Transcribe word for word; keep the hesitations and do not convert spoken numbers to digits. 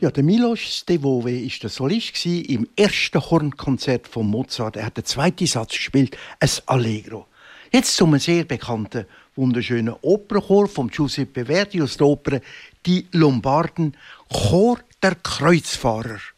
Ja, der Miloš Stevove war der Solist im ersten Hornkonzert von Mozart. Er hat den zweiten Satz gespielt, ein Allegro. Jetzt zum sehr bekannten, wunderschönen Opernchor von Giuseppe Verdi aus der Oper «Die Lombarden», Chor der Kreuzfahrer.